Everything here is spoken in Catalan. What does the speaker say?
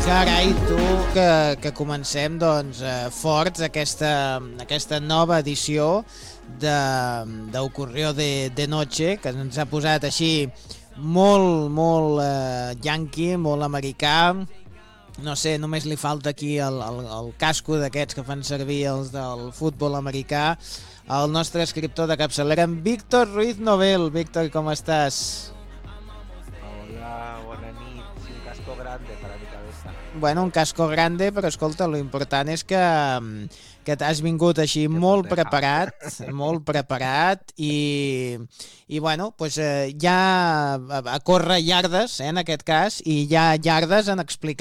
Carai, tu, que comencem doncs, forts aquesta nova edició d'Ocurrió de Noche, que ens ha posat així molt yankee, molt americà. No sé, només li falta aquí el casco d'aquests que fan servir els del futbol americà. El nostre escriptor de capçalera, en Víctor Ruiz Novel. Víctor, com estàs? Hola, buena nit. Sí, un casco grande para mi cabeza. Bueno, un casco grande, però escolta, lo important és que t'has vingut així molt preparat i bueno, pues, ja a córrer iardes, en aquest cas, i ja iardes en explicar